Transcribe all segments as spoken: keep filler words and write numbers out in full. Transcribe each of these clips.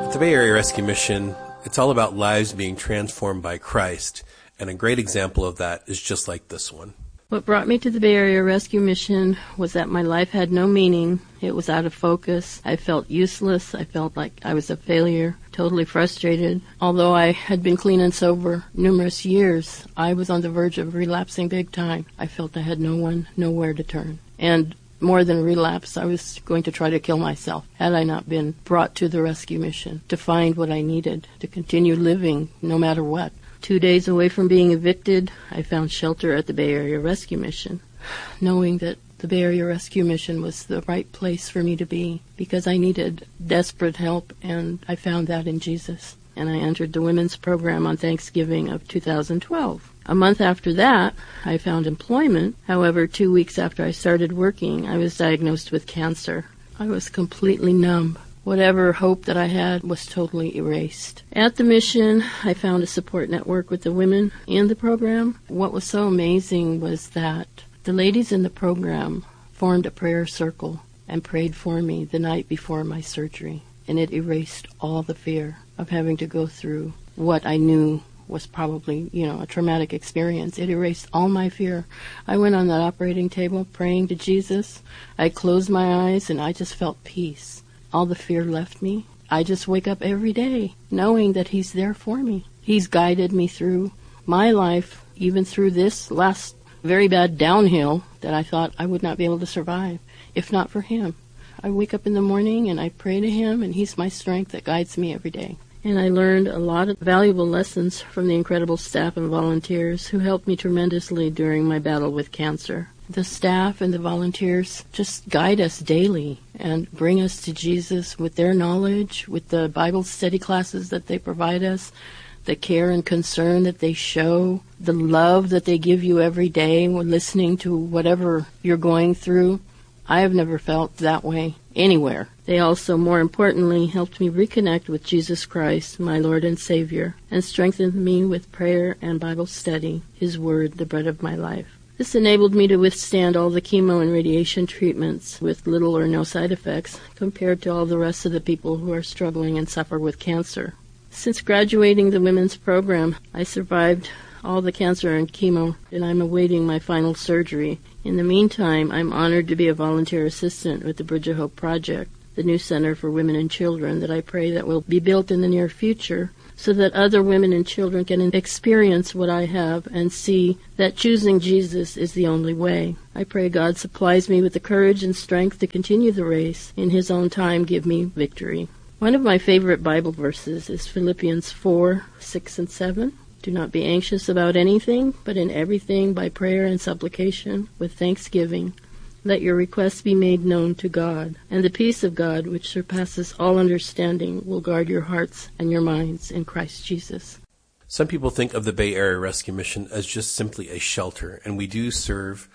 At the Bay Area Rescue Mission, it's all about lives being transformed by Christ, and a great example of that is just like this one. What brought me to the Bay Area Rescue Mission was that my life had no meaning. It was out of focus. I felt useless. I felt like I was a failure, totally frustrated. Although I had been clean and sober numerous years, I was on the verge of relapsing big time. I felt I had no one, nowhere to turn. And more than relapse, I was going to try to kill myself had I not been brought to the rescue mission to find what I needed, to continue living no matter what. Two days away from being evicted, I found shelter at the Bay Area Rescue Mission, knowing that the Bay Area Rescue Mission was the right place for me to be because I needed desperate help, and I found that in Jesus. And I entered the women's program on Thanksgiving of two thousand twelve. A month after that, I found employment. However, two weeks after I started working, I was diagnosed with cancer. I was completely numb. Whatever hope that I had was totally erased. At the mission, I found a support network with the women in the program. What was so amazing was that the ladies in the program formed a prayer circle and prayed for me the night before my surgery. And it erased all the fear of having to go through what I knew was probably, you know, a traumatic experience. It erased all my fear. I went on that operating table praying to Jesus. I closed my eyes and I just felt peace. All the fear left me. I just wake up every day knowing that He's there for me. He's guided me through my life, even through this last very bad downhill that I thought I would not be able to survive, if not for Him. I wake up in the morning and I pray to Him, and He's my strength that guides me every day. And I learned a lot of valuable lessons from the incredible staff and volunteers who helped me tremendously during my battle with cancer. The staff and the volunteers just guide us daily and bring us to Jesus with their knowledge, with the Bible study classes that they provide us, the care and concern that they show, the love that they give you every day when listening to whatever you're going through. I have never felt that way anywhere. They also, more importantly, helped me reconnect with Jesus Christ, my Lord and Savior, and strengthened me with prayer and Bible study, His Word, the bread of my life. This enabled me to withstand all the chemo and radiation treatments with little or no side effects compared to all the rest of the people who are struggling and suffer with cancer. Since graduating the women's program, I survived all the cancer and chemo, and I'm awaiting my final surgery. In the meantime, I'm honored to be a volunteer assistant with the Bridge of Hope Project, the new center for women and children that I pray that will be built in the near future, so that other women and children can experience what I have and see that choosing Jesus is the only way. I pray God supplies me with the courage and strength to continue the race. In His own time, give me victory. One of my favorite Bible verses is Philippians four, six, and seven. Do not be anxious about anything, but in everything by prayer and supplication with thanksgiving. Let your requests be made known to God, and the peace of God, which surpasses all understanding, will guard your hearts and your minds in Christ Jesus. Some people think of the Bay Area Rescue Mission as just simply a shelter, and we do serve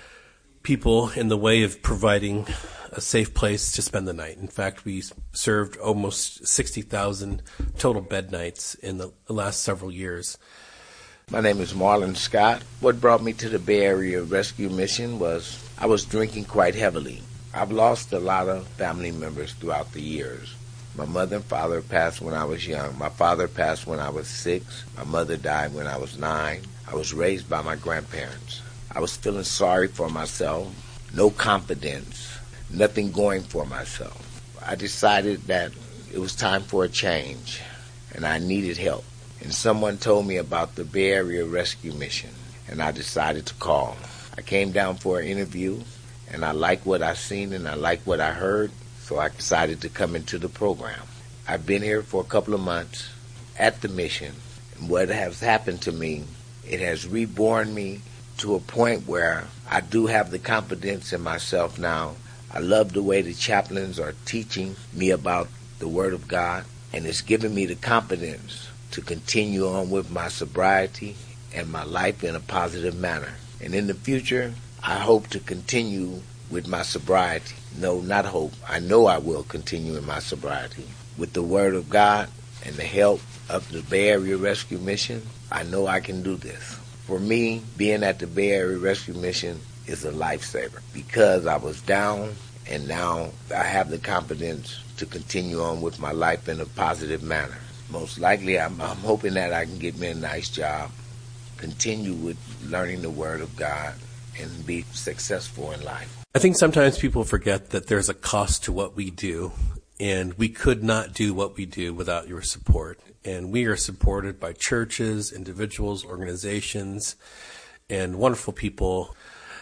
people in the way of providing a safe place to spend the night. In fact, we served almost sixty thousand total bed nights in the last several years. My name is Marlon Scott. What brought me to the Bay Area Rescue Mission was I was drinking quite heavily. I've lost a lot of family members throughout the years. My mother and father passed when I was young. My father passed when I was six. My mother died when I was nine. I was raised by my grandparents. I was feeling sorry for myself, no confidence, nothing going for myself. I decided that it was time for a change, and I needed help. And someone told me about the Bay Area Rescue Mission, and I decided to call. I came down for an interview, and I liked what I seen and I liked what I heard, so I decided to come into the program. I've been here for a couple of months at the mission, and what has happened to me, it has reborn me to a point where I do have the confidence in myself now. I love the way the chaplains are teaching me about the Word of God, and it's given me the confidence to continue on with my sobriety and my life in a positive manner. And in the future, I hope to continue with my sobriety. No, not hope. I know I will continue in my sobriety. With the Word of God and the help of the Bay Area Rescue Mission, I know I can do this. For me, being at the Bay Area Rescue Mission is a lifesaver because I was down and now I have the confidence to continue on with my life in a positive manner. Most likely, I'm, I'm hoping that I can get me a nice job, continue with learning the Word of God, and be successful in life. I think sometimes people forget that there's a cost to what we do, and we could not do what we do without your support. And we are supported by churches, individuals, organizations, and wonderful people.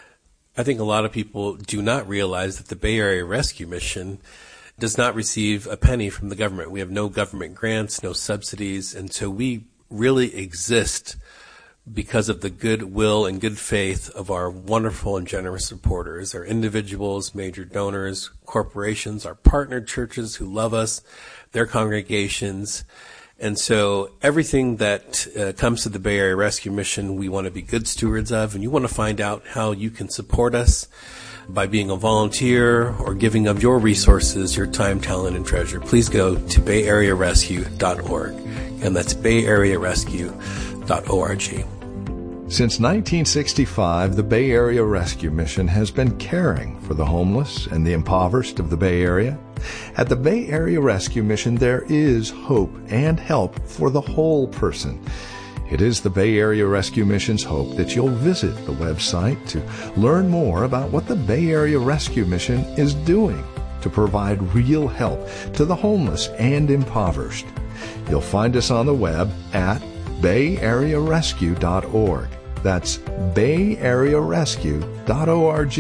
I think a lot of people do not realize that the Bay Area Rescue Mission does not receive a penny from the government. We have no government grants, no subsidies, and so we really exist because of the goodwill and good faith of our wonderful and generous supporters, our individuals, major donors, corporations, our partner churches who love us, their congregations. And so everything that uh, comes to the Bay Area Rescue Mission, we want to be good stewards of, and you want to find out how you can support us by being a volunteer or giving of your resources, your time, talent, and treasure. Please go to bay area rescue dot org, and that's bay area rescue dot org. Since nineteen sixty-five, the Bay Area Rescue Mission has been caring for the homeless and the impoverished of the Bay Area. At the Bay Area Rescue Mission, there is hope and help for the whole person. It is the Bay Area Rescue Mission's hope that you'll visit the website to learn more about what the Bay Area Rescue Mission is doing to provide real help to the homeless and impoverished. You'll find us on the web at bay area rescue dot org. That's bay area rescue dot org.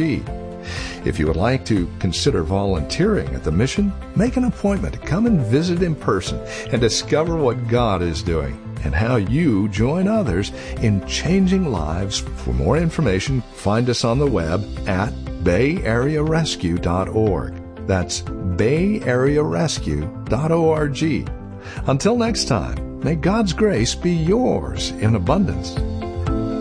If you would like to consider volunteering at the mission, make an appointment to come and visit in person and discover what God is doing and how you join others in changing lives. For more information, find us on the web at bay area rescue dot org. That's bay area rescue dot org. Until next time, may God's grace be yours in abundance.